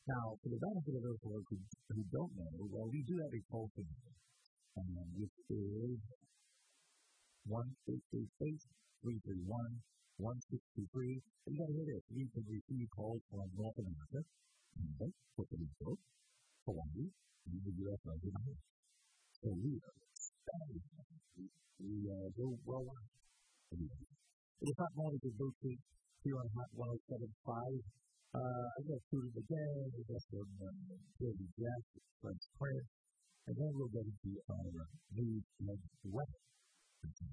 Now, for the benefit of those who don't know, well, we do have a toll free number, which is 1-888-331-1623. And you got to hear this. We can receive calls from North America, Canada, Puerto Rico, Hawaii, and the U.S. right here. So we are expanding. We go worldwide. It's not more than a boutique here on Hot 107.5. I got food in the gang. I got some Dirty Jack, French Prince. And then we'll get into our news and weather.